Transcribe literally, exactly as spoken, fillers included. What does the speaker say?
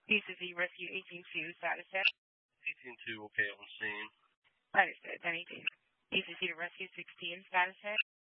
E C C Rescue eighteen two, status check. eighteen two, okay, on scene. Understood, ten eighteen. E C C to Rescue sixteen, status check.